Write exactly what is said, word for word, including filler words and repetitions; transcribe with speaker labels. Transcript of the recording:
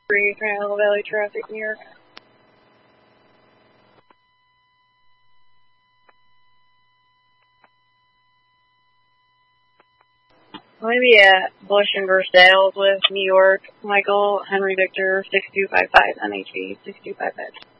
Speaker 1: three, Triangle Valley traffic, New York. Maybe at Bush and Versailles with New York, Michael, Henry Victor, six two five five, M H V, six two five five.